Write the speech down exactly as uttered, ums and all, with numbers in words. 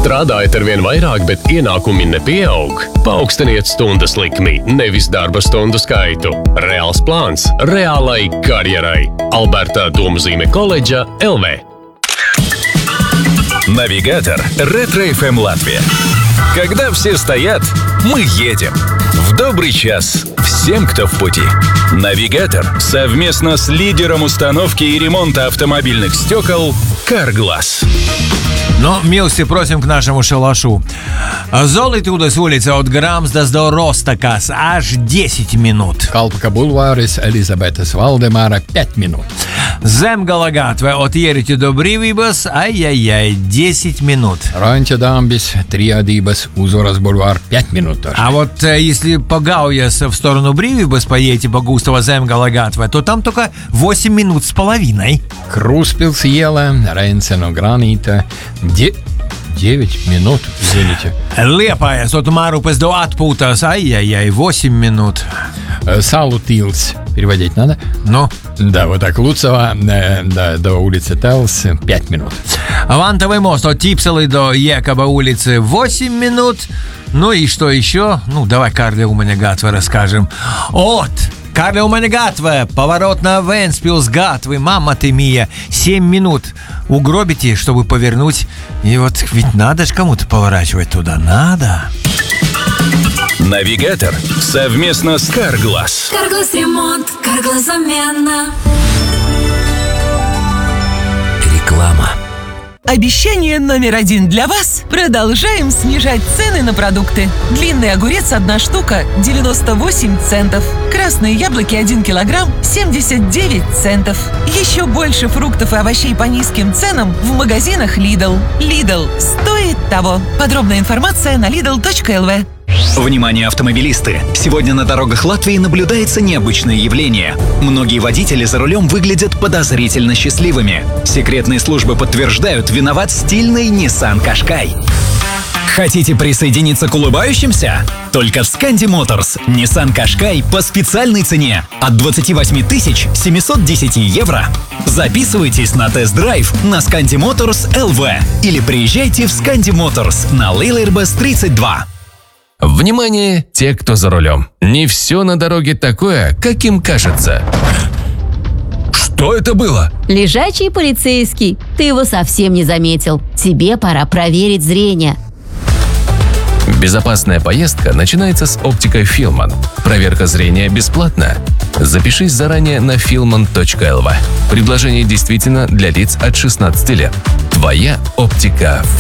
Strādājat ar vien vairāk, bet ienākumi nepieaug? Paaugstiniet stundas likmi, nevis darba stundu skaitu. Reāls plāns reālai karjerai. Alberta Domzīme koledža эл ви. Навигатор Ретро-эф эм Латвия. Когда все стоят, мы едем. В добрый час всем, кто в пути. Навигатор совместно с лидером установки и ремонта автомобильных стекол «Карглас». Но милости просим к нашему шалашу. Золотуdas улица от Грамсдас до Ростакас аж десять минут. Kalpaka bulvāris Elizabetes Valdemāra пять минут. Zemgala gatve от Ieriti до Brīvības, ай-яй-яй, десять минут. Raņķa Dambis, Triadības, Uzvaras bulvār пять минут. А вот если по Гауjas в сторону Brīvības поедете по Густава Zemgala gatve, то там только восемь минут с половиной. Krūspils iela, Reinceno Granīta, де... девять минут, извините. Liepājas от Marupes до Atpūtas, ай-яй-яй, восемь минут. Salu tils, переводить надо? Ну? Да, вот так, Луцева, э, да, до улицы Телс пять минут. Вантовый мост от Типселы до Екаба улицы восемь минут. Ну и что еще? Ну, давай Карле у меня Гатве расскажем. От Карле у меня Гатве, поворот на Венспилс Гатвы, мама ты мия, семь минут. Угробите, чтобы повернуть. И вот ведь надо ж кому-то поворачивать туда, надо. Навигатор совместно с «Карглас». «Карглас ремонт», «Карглас замена». Реклама. Обещание номер один для вас. Продолжаем снижать цены на продукты. Длинный огурец одна штука девяносто восемь центов. Красные яблоки один килограмм семьдесят девять центов. Еще больше фруктов и овощей по низким ценам в магазинах Lidl. Lidl стоит того. Подробная информация на lidl точка эл ви. Внимание, автомобилисты! Сегодня на дорогах Латвии наблюдается необычное явление. Многие водители за рулем выглядят подозрительно счастливыми. Секретные службы подтверждают, виноват стильный Nissan Qashqai. Хотите присоединиться к улыбающимся? Только в Scandi Motors Nissan Qashqai по специальной цене от двадцать восемь тысяч семьсот десять евро. Записывайтесь на тест-драйв на Scandi Motors эл ви или приезжайте в Scandi Motors на Лейлербас тридцать два. Внимание, те, кто за рулем. Не все на дороге такое, каким кажется. Что это было? Лежачий полицейский. Ты его совсем не заметил. Тебе пора проверить зрение. Безопасная поездка начинается с оптикой Филман. Проверка зрения бесплатна. Запишись заранее на филман точка эл ви. Предложение действительно для лиц от шестнадцати лет. Твоя оптика